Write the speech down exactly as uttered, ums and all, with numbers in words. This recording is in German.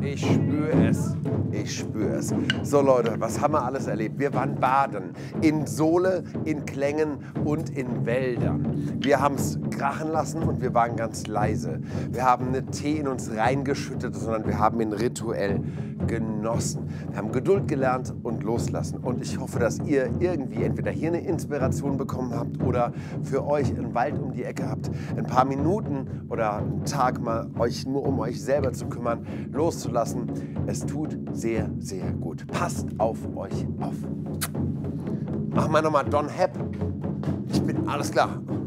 Ich spüre es. Ich spüre es. So Leute, was haben wir alles erlebt? Wir waren baden. In Sohle, in Klängen und in Wäldern. Wir haben es krachen lassen und wir waren ganz leise. Wir haben nicht Tee in uns reingeschüttet, sondern wir haben ihn rituell genossen. Wir haben Geduld gelernt und loslassen. Und ich hoffe, dass ihr irgendwie entweder hier eine Inspiration bekommen habt oder für euch einen Wald um die Ecke habt, ein paar Minuten oder einen Tag mal euch nur um euch selber zu kümmern, loszulassen. Es tut sehr, sehr gut. Passt auf euch auf. Machen wir nochmal Don Hepp. Ich bin alles klar.